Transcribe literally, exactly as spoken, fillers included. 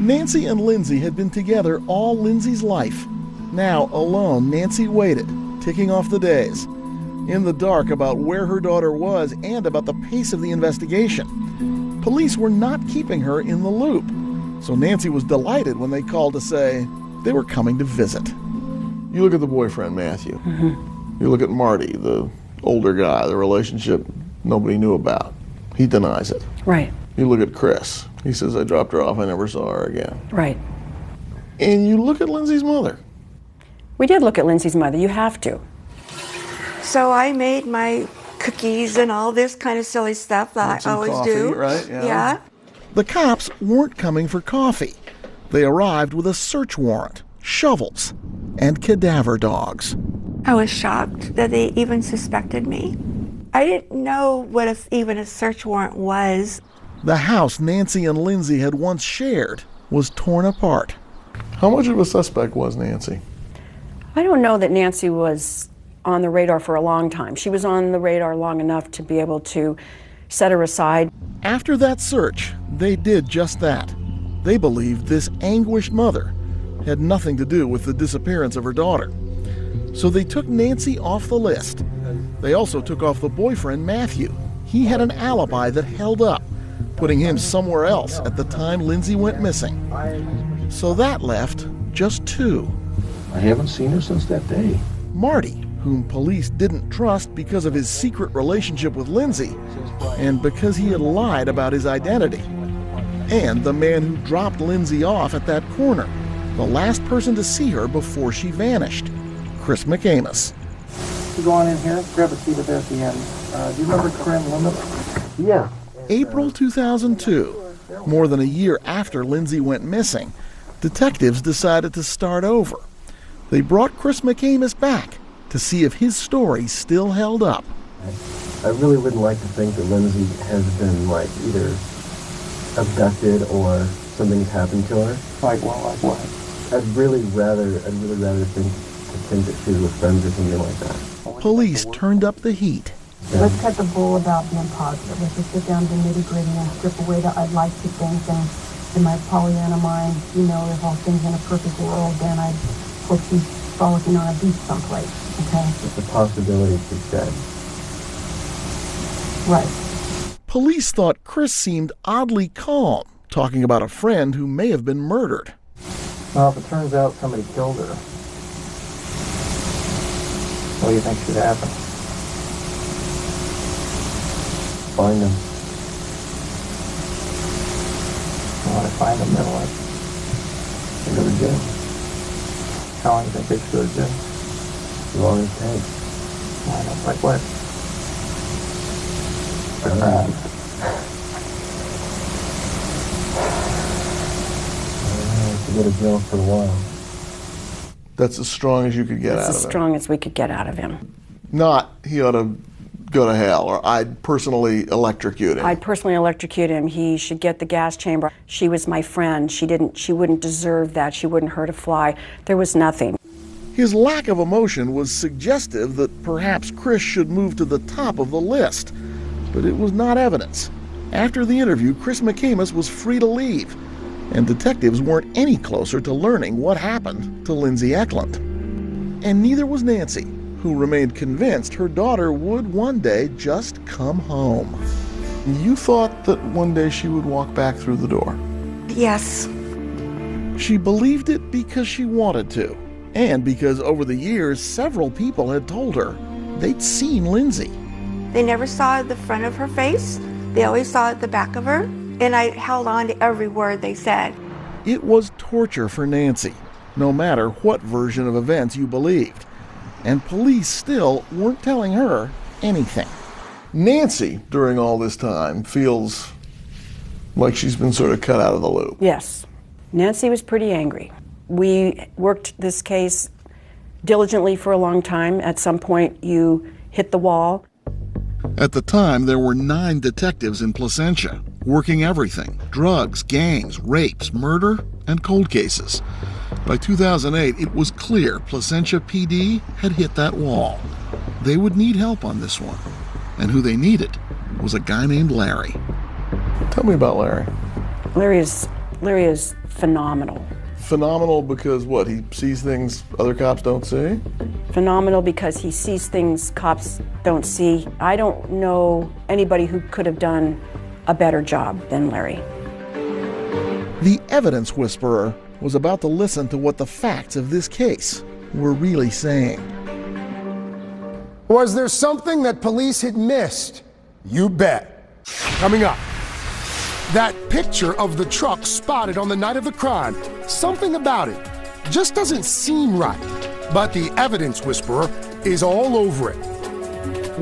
Nancy and Lindsay had been together all Lindsay's life. Now, alone, Nancy waited, ticking off the days, in the dark about where her daughter was and about the pace of the investigation. Police were not keeping her in the loop, so Nancy was delighted when they called to say they were coming to visit. You look at the boyfriend, Matthew. Mm-hmm. You look at Marty, the older guy, the relationship nobody knew about. He denies it. Right. You look at Chris. He says, I dropped her off, I never saw her again. Right. And you look at Lindsay's mother. We did look at Lindsay's mother. You have to. So I made my cookies and all this kind of silly stuff that I always coffee, do. Right? Yeah. yeah. The cops weren't coming for coffee. They arrived with a search warrant, shovels, and cadaver dogs. I was shocked that they even suspected me. I didn't know what a, even a search warrant was. The house Nancy and Lindsay had once shared was torn apart. How much of a suspect was Nancy? I don't know that Nancy was on the radar for a long time. She was on the radar long enough to be able to set her aside. After that search, they did just that. They believed this anguished mother had nothing to do with the disappearance of her daughter. So they took Nancy off the list. They also took off the boyfriend, Matthew. He had an alibi that held up, putting him somewhere else at the time Lindsay went missing. So that left just two. I haven't seen her since that day. Marty, whom police didn't trust because of his secret relationship with Lindsay and because he had lied about his identity. And the man who dropped Lindsay off at that corner, the last person to see her before she vanished, Chris McAmis. You go on in here, grab a seat there at the end. Uh, do you remember Corinne Limit? Yeah. April two thousand two, more than a year after Lindsay went missing, detectives decided to start over. They brought Chris McAmis back to see if his story still held up. I really wouldn't like to think that Lindsay has been, like, either abducted or something's happened to her. Like, well, like what? I'd really rather, I'd really rather think, to think that she was with friends or something like that. Police turned up the heat. Yeah. Let's cut the bull about being positive. Let's just get down to the nitty-gritty and strip away the I'd like to think. And in my Pollyanna mind, you know, if all things in a perfect world, then I'd put you frolicking on a beach someplace, okay? It's a possibility she's dead. Right. Police thought Chris seemed oddly calm, talking about a friend who may have been murdered. Well, if it turns out somebody killed her, what do you think should happen? Find them. I want to find them, then what? They go to jail. How long do you think they should go to jail? As long as it takes. I don't know, like what? I don't know. To go to jail for a while. That's as strong as you could get That's out of as him. strong as we could get out of him. Not, he ought to go to hell, or I'd personally electrocute him. I'd personally electrocute him. He should get the gas chamber. She was my friend. She didn't. She wouldn't deserve that. She wouldn't hurt a fly. There was nothing. His lack of emotion was suggestive that perhaps Chris should move to the top of the list, but it was not evidence. After the interview, Chris McAmis was free to leave, and detectives weren't any closer to learning what happened to Lindsay Eklund. And neither was Nancy, who remained convinced her daughter would one day just come home. You thought that one day she would walk back through the door. Yes. She believed it because she wanted to, and because over the years several people had told her they'd seen Lindsay. They never saw the front of her face. They always saw the back of her. And I held on to every word they said. It was torture for Nancy, no matter what version of events you believed. And police still weren't telling her anything. Nancy, during all this time, feels like she's been sort of cut out of the loop. Yes. Nancy was pretty angry. We worked this case diligently for a long time. At some point, you hit the wall. At the time, there were nine detectives in Placentia, working everything: drugs, gangs, rapes, murder, and cold cases. By two thousand eight, it was clear Placentia P D had hit that wall. They would need help on this one, and who they needed was a guy named Larry. Tell me about Larry. Larry is Larry is phenomenal. Phenomenal because what? He sees things other cops don't see? Phenomenal because he sees things cops don't see. I don't know anybody who could have done a better job than Larry. The evidence whisperer was about to listen to what the facts of this case were really saying. Was there something that police had missed? You bet. Coming up, that picture of the truck spotted on the night of the crime, something about it just doesn't seem right. But the evidence whisperer is all over it.